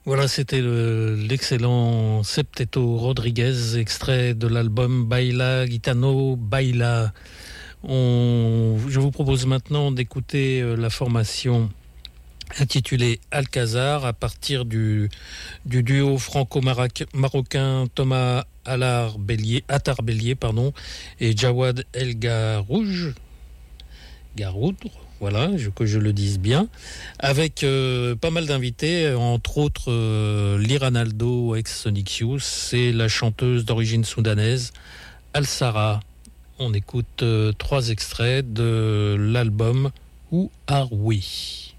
Voilà, c'était l'excellent Septeto Rodriguez, extrait de l'album Baila Gitano Baila. Je vous propose maintenant d'écouter la formation intitulée Alcazar à partir du duo franco-marocain Thomas Attar Bellier et Jawad El Garoudre, voilà, que je le dise bien, avec pas mal d'invités, entre autres Liranaldo ex-Sonic Youth, c'est la chanteuse d'origine soudanaise Al-Sara. On écoute 3 extraits de l'album Où are we?